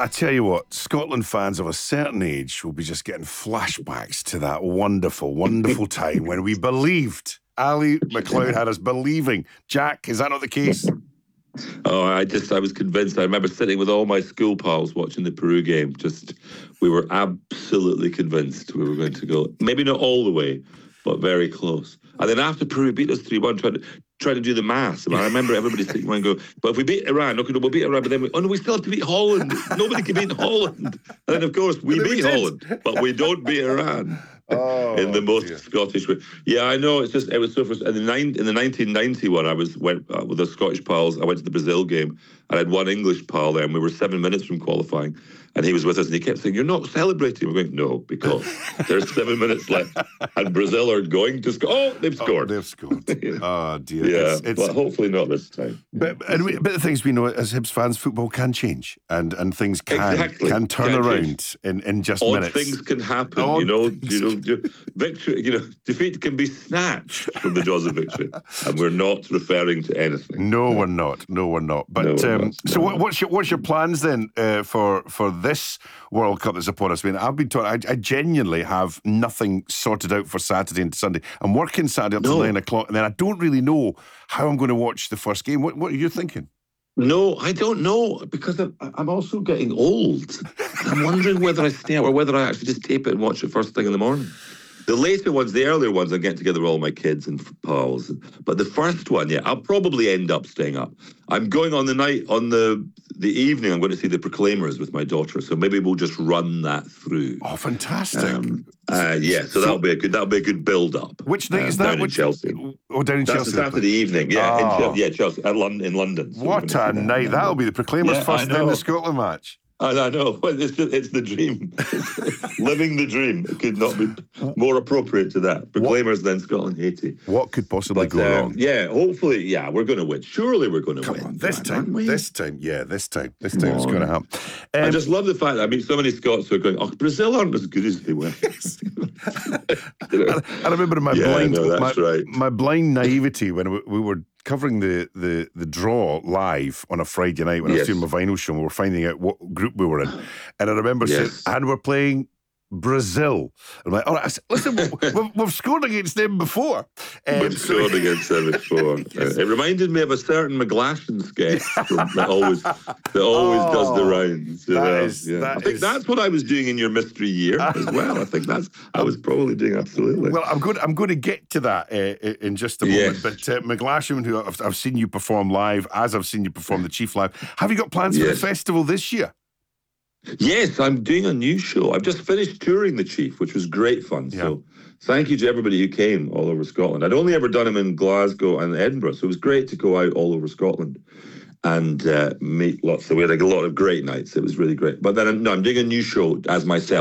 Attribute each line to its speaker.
Speaker 1: I tell you what, Scotland fans of a certain age will be just getting flashbacks to that wonderful, wonderful time when we believed. Ali McLeod had us believing. Jack, is that not the case?
Speaker 2: Oh, I was convinced. I remember sitting with all my school pals watching the Peru game. We were absolutely convinced we were going to go. Maybe not all the way, but very close. And then after Peru beat us 3-1, trying to do the maths. I remember everybody sitting around going, but if we beat Iran, okay, we'll beat Iran, but then we still have to beat Holland. Nobody can beat Holland. And then, of course, we beat Holland, but we don't beat Iran. In the most Scottish way. Yeah, I know. It was so frustrating. In the 1991, I went with the Scottish pals. I went to the Brazil game. I had one English pal there, and we were 7 minutes from qualifying. And he was with us, and he kept saying, "You're not celebrating." We're going, "No, because there's 7 minutes left, and Brazil are going to score." Oh, they've scored.
Speaker 1: They've scored. Oh dear.
Speaker 2: Yeah, but hopefully not this time.
Speaker 1: But the things we know as Hibs fans, football can change, and things can turn around in just minutes.
Speaker 2: Things can happen. Victory. Defeat can be snatched from the jaws of victory, and we're not referring to anything.
Speaker 1: No, we're not. But so what's your plans then for this World Cup that's upon us? I mean, I've been told I genuinely have nothing sorted out for Saturday and Sunday. I'm working Saturday up to 9 o'clock, and then I don't really know how I'm going to watch the first game. What are you thinking?
Speaker 2: No, I don't know, because I'm also getting old. I'm wondering whether I stay out or whether I actually just tape it and watch it first thing in the morning. The later ones, the earlier ones, I'm getting together with all my kids and pals. But the first one, I'll probably end up staying up. I'm going on the evening, I'm going to see the Proclaimers with my daughter. So maybe we'll just run that through.
Speaker 1: Oh, fantastic.
Speaker 2: So that'll be a good build-up.
Speaker 1: Which night is that?
Speaker 2: Down in Chelsea.
Speaker 1: Down in Chelsea.
Speaker 2: That's Saturday evening, Chelsea, in London.
Speaker 1: So what a night. That'll be the Proclaimers first in the Scotland match.
Speaker 2: I know. It's the dream. Living the dream. It could not be more appropriate to that. Proclaimers, then Scotland, Haiti.
Speaker 1: What could possibly go wrong?
Speaker 2: Yeah, hopefully, we're going to win. Surely we're going to win.
Speaker 1: On, this time it's going to happen.
Speaker 2: I just love the fact that I meet so many Scots who are going, Brazil aren't as good as they were.
Speaker 1: I remember my blind naivety when we were covering the draw live on a Friday night when I was doing my vinyl show, and we were finding out what group we were in. And I remember saying, and we're playing Brazil. I'm like, all right, listen, we've scored against them before.
Speaker 2: We've scored against them before. It reminded me of a certain McGlashan sketch that always does the rounds. I think that's what I was doing in your mystery year as well. I think I was probably doing absolutely.
Speaker 1: Well, I'm going to get to that in just a moment. But McGlashan, who I've seen you perform live, as I've seen you perform the Chief live, have you got plans for the festival this year?
Speaker 2: Yes, I'm doing a new show. I've just finished touring the Chief, which was great fun. Yeah. So thank you to everybody who came all over Scotland. I'd only ever done them in Glasgow and Edinburgh, so it was great to go out all over Scotland and meet lots. So we had a lot of great nights. It was really great. But then I'm doing a new show as myself.